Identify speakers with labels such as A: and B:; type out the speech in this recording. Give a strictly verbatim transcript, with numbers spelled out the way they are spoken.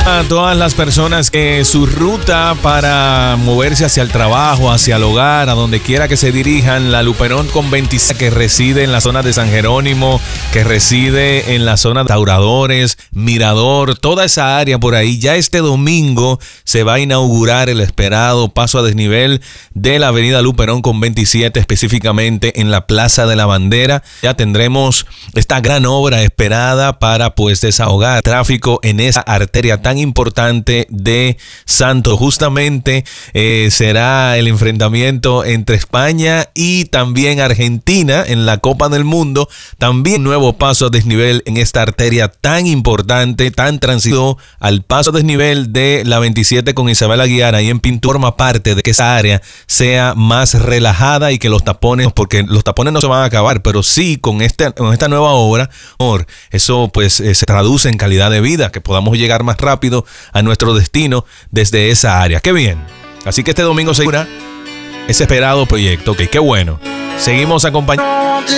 A: A todas las personas que su ruta para moverse hacia el trabajo, hacia el hogar, a donde quiera que se dirijan, la Luperón con veintiséis que reside en la zona de San Jerónimo, que reside en la zona de Tauradores, Mirador, toda esa área por ahí. Ya este domingo se va a inaugurar el esperado paso a desnivel de la avenida Luperón con veintisiete, específicamente en la Plaza de la Bandera. Ya tendremos esta gran obra esperada para pues desahogar tráfico en esa arteria tan importante de Santos. Justamente eh, será el enfrentamiento entre España y también Argentina en la Copa del Mundo. También nuevo paso a desnivel en esta arteria tan importante, tan transitado al paso a desnivel de la veintisiete con Isabel Aguiar ahí en Pintura. Forma parte de que esa área sea más relajada y que los tapones, porque los tapones no se van a acabar, pero sí con, este, con esta nueva obra, eso pues eh, se traduce en calidad de vida, que podamos llegar más rápido a nuestro destino desde esa área. ¡Qué bien! Así que este domingo se inaugura ese esperado proyecto. Ok, qué bueno. Seguimos acompañando.